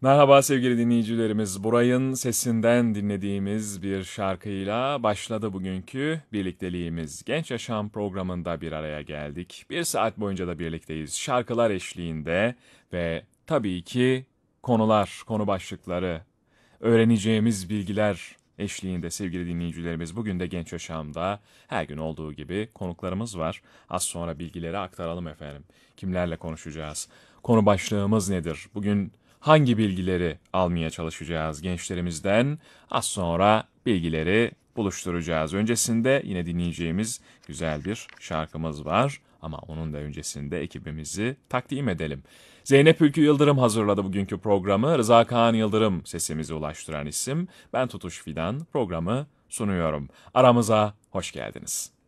Merhaba sevgili dinleyicilerimiz. Burayın sesinden dinlediğimiz bir şarkıyla başladı bugünkü birlikteliğimiz. Genç Yaşam programında bir araya geldik. Bir saat boyunca da birlikteyiz. Şarkılar eşliğinde ve tabii ki konular, konu başlıkları, öğreneceğimiz bilgiler eşliğinde sevgili dinleyicilerimiz. Bugün de Genç Yaşam'da her gün olduğu gibi konuklarımız var. Az sonra bilgileri aktaralım efendim. Kimlerle konuşacağız? Konu başlığımız nedir? Bugün hangi bilgileri almaya çalışacağız gençlerimizden? Az sonra bilgileri buluşturacağız. Öncesinde yine dinleyeceğimiz güzel bir şarkımız var. Ama onun da öncesinde ekibimizi takdim edelim. Zeynep Ülkü Yıldırım hazırladı bugünkü programı. Rıza Kaan Yıldırım sesimizi ulaştıran isim. Ben Tutuş Fidan programı sunuyorum. Aramıza hoş geldiniz.